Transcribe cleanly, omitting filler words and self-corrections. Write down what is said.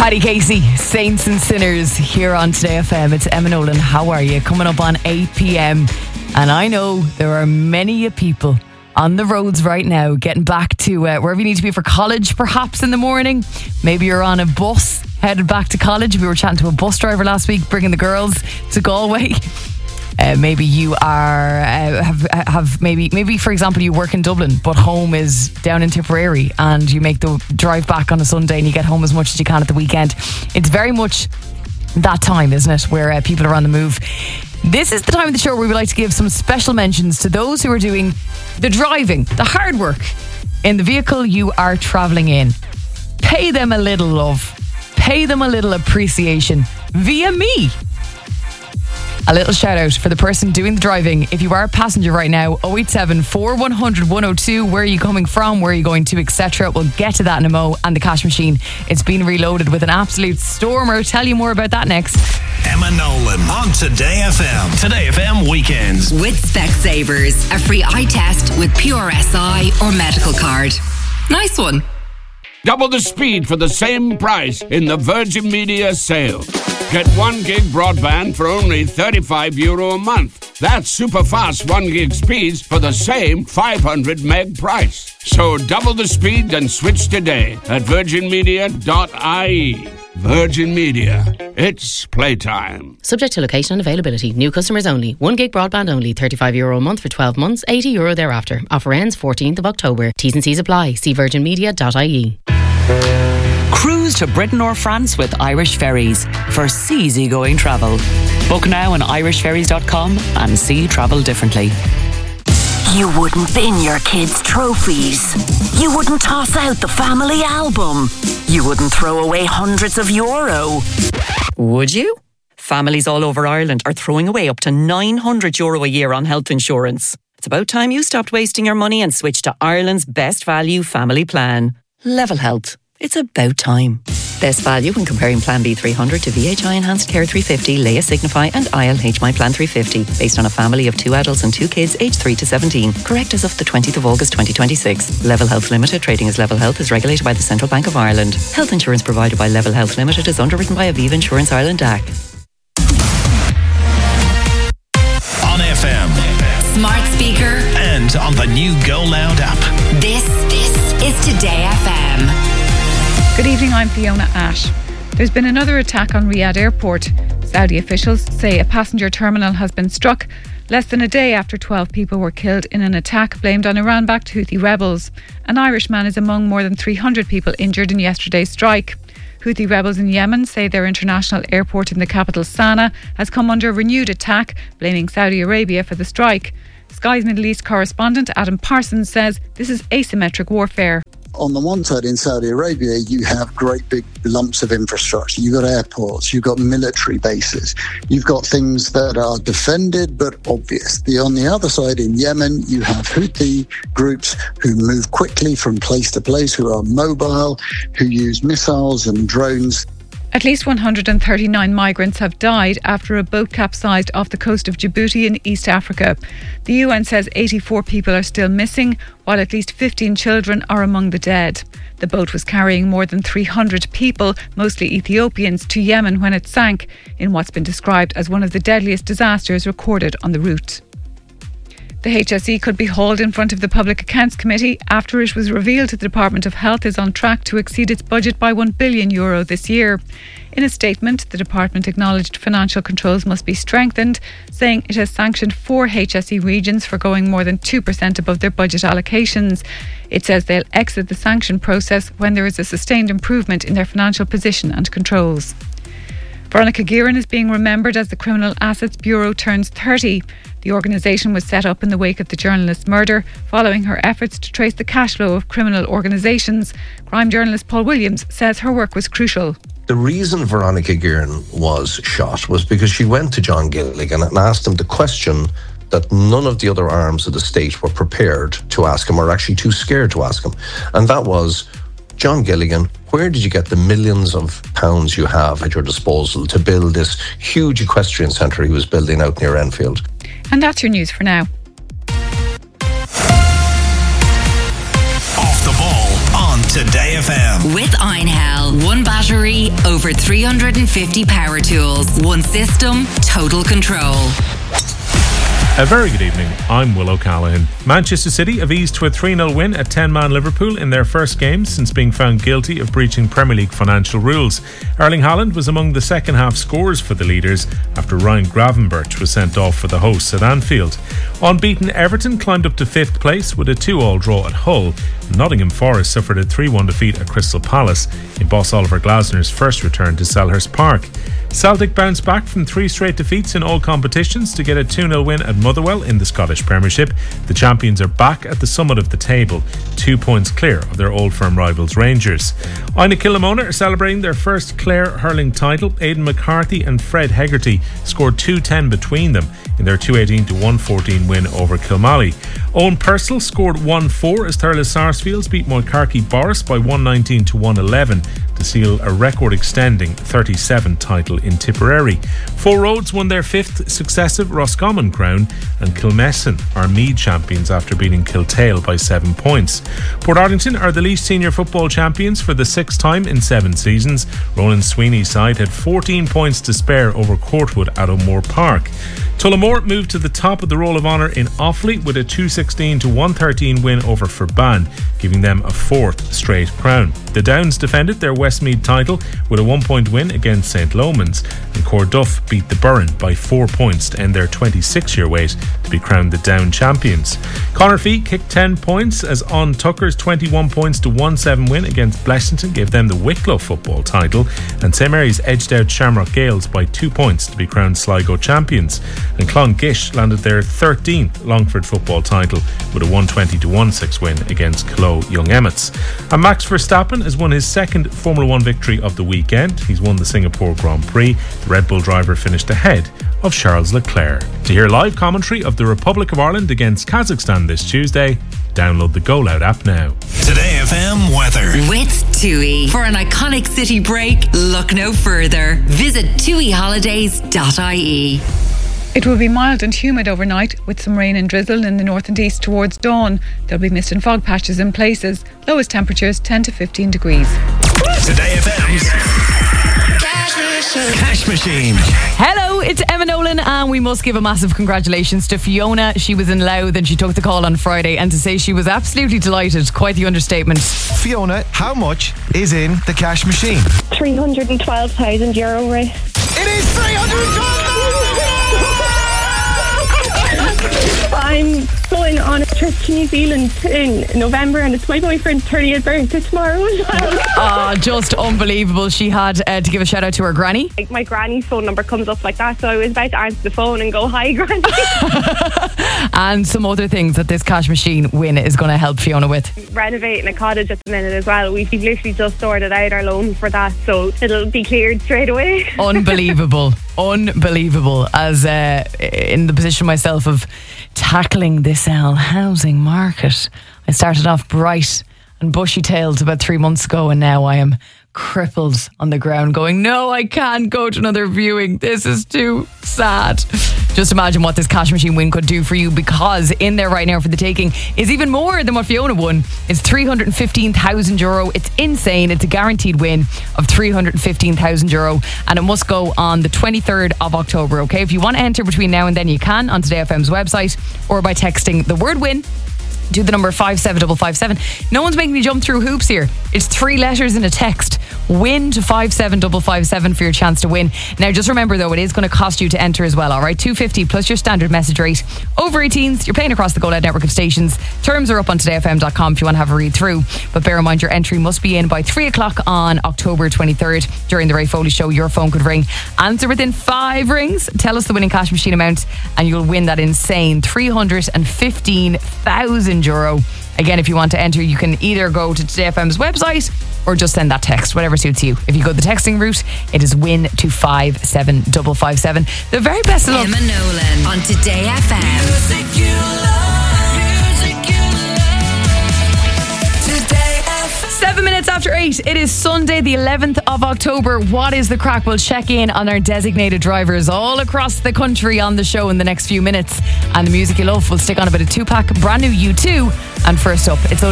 Paddy Casey, Saints and Sinners, here on Today FM. It's Emma Nolan. How are you? Coming up on 8 p.m. And I know there are many people on the roads right now getting back to wherever you need to be for college, perhaps in the morning. Maybe you're on a bus headed back to college. We were chatting to a bus driver last week, bringing the girls to Galway. Maybe you are maybe for example you work in Dublin but home is down in Tipperary, and you make the drive back on a Sunday and you get home as much as you can at the weekend. It's very much that time, isn't it, where people are on the move. This is the time of the show where we like to give some special mentions to those who are doing the driving, the hard work in the vehicle you are travelling in. Pay them a little love, pay them a little appreciation via me. A little shout out for the person doing the driving. If you are a passenger right now, 087 4100 102. Where are you coming from? Where are you going to? Etc. We'll get to that in a mo. And the cash machine, it's been reloaded with an absolute stormer. Tell you more about that next. Emma Nolan on Today FM. Today FM weekends with Specsavers, a free eye test with Pure SI or medical card. Nice one. Double the speed for the same price in the Virgin Media sale. Get 1 gig broadband for only €35 a month. That's super fast 1 gig speeds for the same 500 meg price. So double the speed and switch today at virginmedia.ie. Virgin Media. It's playtime. Subject to location and availability. New customers only. 1 gig broadband only. €35 a month for 12 months. €80 thereafter. Offer ends 14th of October. T's and C's apply. See virginmedia.ie. Cruise to Britain or France with Irish Ferries for easygoing travel. Book now on irishferries.com and see travel differently. You wouldn't bin your kids' trophies. You wouldn't toss out the family album. You wouldn't throw away hundreds of euro. Would you? Families all over Ireland are throwing away up to €900 a year on health insurance. It's about time you stopped wasting your money and switched to Ireland's best value family plan. Level Health. It's about time. Best value when comparing Plan B 300 to VHI Enhanced Care 350, Leia Signify and ILH My Plan 350, based on a family of 2 adults and 2 kids aged 3 to 17. Correct as of the 20th of August 2026. Level Health Limited, trading as Level Health, is regulated by the Central Bank of Ireland. Health insurance provided by Level Health Limited is underwritten by Aviva Insurance Ireland DAC. On FM, smart speaker, and on the new Go Loud app. This is Today FM. Good evening, I'm Fiona Ash. There's been another attack on Riyadh Airport. Saudi officials say a passenger terminal has been struck less than a day after 12 people were killed in an attack blamed on Iran-backed Houthi rebels. An Irishman is among more than 300 people injured in yesterday's strike. Houthi rebels in Yemen say their international airport in the capital Sana'a has come under renewed attack, blaming Saudi Arabia for the strike. Sky's Middle East correspondent Adam Parsons says this is asymmetric warfare. On the one side, in Saudi Arabia, you have great big lumps of infrastructure. You've got airports, you've got military bases, you've got things that are defended but obvious. On the other side, in Yemen, you have Houthi groups who move quickly from place to place, who are mobile, who use missiles and drones. At least 139 migrants have died after a boat capsized off the coast of Djibouti in East Africa. The UN says 84 people are still missing, while at least 15 children are among the dead. The boat was carrying more than 300 people, mostly Ethiopians, to Yemen when it sank, in what's been described as one of the deadliest disasters recorded on the route. The HSE could be hauled in front of the Public Accounts Committee after it was revealed that the Department of Health is on track to exceed its budget by €1 billion this year. In a statement, the department acknowledged financial controls must be strengthened, saying it has sanctioned 4 HSE regions for going more than 2% above their budget allocations. It says they'll exit the sanction process when there is a sustained improvement in their financial position and controls. Veronica Guerin is being remembered as the Criminal Assets Bureau turns 30. The organisation was set up in the wake of the journalist's murder, following her efforts to trace the cash flow of criminal organisations. Crime journalist Paul Williams says her work was crucial. The reason Veronica Guerin was shot was because she went to John Gilligan and asked him the question that none of the other arms of the state were prepared to ask him, or actually too scared to ask him. And that was, John Gilligan, where did you get the millions of pounds you have at your disposal to build this huge equestrian centre he was building out near Enfield? And that's your news for now. Off the ball on Today FM. With Einhell. One battery over Over 350 power tools. One system, total control. A very good evening, I'm Will O'Callaghan. Manchester City have eased to a 3-0 win at 10-man Liverpool in their first game since being found guilty of breaching Premier League financial rules. Erling Haaland was among the second half scorers for the leaders after Ryan Gravenberch was sent off for the hosts at Anfield. Unbeaten Everton climbed up to 5th place with a 2-2 draw at Hull. Nottingham Forest suffered a 3-1 defeat at Crystal Palace in boss Oliver Glasner's first return to Selhurst Park. Celtic bounced back from 3 straight defeats in all competitions to get a 2-0 win at Motherwell in the Scottish Premiership. The champions are back at the summit of the table, 2 points clear of their old firm rivals Rangers. Ina Killamona are celebrating their first Clare hurling title. Aidan McCarthy and Fred Hegarty scored 2-10 between them in their 218-114 win over Kilmallie. Owen Purcell scored 1-4 as Thurles Sarsfields beat Moycarkey Boris by 119-111 to seal a record-extending 37 title in Tipperary. Four Roads won their 5th successive Roscommon crown, and Kilmessan are Meath champions after beating Kiltale by 7 points. Portarlington are the Laois Senior Football champions for the 6th time in 7 seasons. Roland Sweeney's side had 14 points to spare over Courtwood at O'Moore Park. Tullamore moved to the top of the Roll of Honour in Offaly with a 216-113 win over Ferban, giving them a 4th straight crown. The Downs defended their Westmeath title with a 1-point win against St. Lomans, and Corduff beat the Burren by 4 points to end their 26-year wait to be crowned the Down champions. Connorfee kicked 10 points as On Tucker's 21 points to 1-7 win against Blessington gave them the Wicklow football title, and St Mary's edged out Shamrock Gales by 2 points to be crowned Sligo champions. And Clongish landed their 13th Longford football title with a 120-16 win against Clough Young Emmets. And Max Verstappen has won his 2nd Formula 1 victory of the weekend. He's won the Singapore Grand Prix. The Red Bull driver finished ahead of Charles Leclerc. To hear live commentary of the Republic of Ireland against Kazakhstan this Tuesday, download the Go Loud app now. Today FM weather. With TUI. For an iconic city break, look no further. Visit tuiholidays.ie. It will be mild and humid overnight with some rain and drizzle in the north and east towards dawn. There'll be mist and fog patches in places. Lowest temperatures 10 to 15 degrees. Today FM's Cash Machine. Hello, it's Emma Nolan, and we must give a massive congratulations to Fiona. She was in Louth and she took the call on Friday, and to say she was absolutely delighted, quite the understatement. Fiona, how much is in the cash machine? €312,000, Ray. It is €312,000! I'm going on a trip to New Zealand in November, and it's my boyfriend's 30th birthday tomorrow as well. Just unbelievable. She had to give a shout out to her granny. Like, my granny's phone number comes up like that, so I was about to answer the phone and go, "Hi, granny." And some other things that this cash machine win is going to help Fiona with. Renovating a cottage at the minute as well. We've literally just sorted out our loan for that, so it'll be cleared straight away. Unbelievable. As in the position myself of tackling this housing market, I started off bright and bushy-tailed about 3 months ago, and now I am crippled on the ground going, no, I can't go to another viewing. This is too sad. Just imagine what this cash machine win could do for you, because in there right now for the taking is even more than what Fiona won. It's €315,000. It's insane. It's a guaranteed win of €315,000, and it must go on the 23rd of October. Okay, if you want to enter between now and then, you can on Today FM's website or by texting the word win to the number 57557. No one's making me jump through hoops here. It's 3 letters in a text. Win to 57557 for your chance to win. Now, just remember though, it is going to cost you to enter as well. All right, $2.50 plus your standard message rate. Over 18s, you're paying across the Go Loud network of stations. Terms are up on todayfm.com if you want to have a read through. But bear in mind, your entry must be in by 3 o'clock on October 23rd. During the Ray Foley Show, your phone could ring. Answer within 5 rings. Tell us the winning cash machine amount, and you'll win that insane €315,000. Again, if you want to enter, you can either go to Today FM's website or just send that text, whatever suits you. If you go the texting route, it is win to 57557. The very best of luck. Emma Nolan on Today FM. Music you love, music you love. Today FM. 7 minutes after 8. It is Sunday, the 11th of October. What is the crack? We'll check in on our designated drivers all across the country on the show in the next few minutes. And the music you love will stick on a bit of Tupac, brand new U2. And first up, it's only